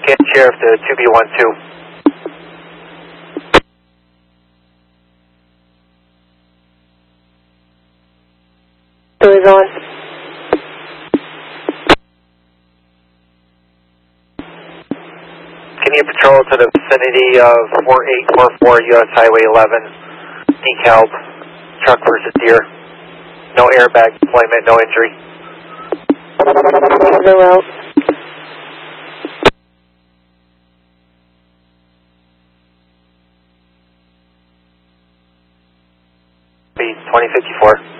Canton Sheriff to 2B12. Is on. Can you patrol to the vicinity of 4844 US Highway 11, DeKalb, truck versus deer. No airbag deployment, no injury. The route. Be 2054.